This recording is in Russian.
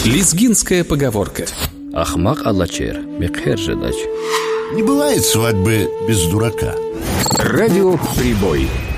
Лезгинская поговорка. Ахмак аллачер, мекхер жедач. Не бывает свадьбы без дурака. Радио «Прибой».